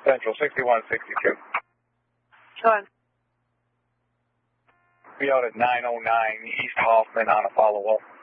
Central, 6162. Go ahead. Be out at 909 East Hoffman on a follow-up.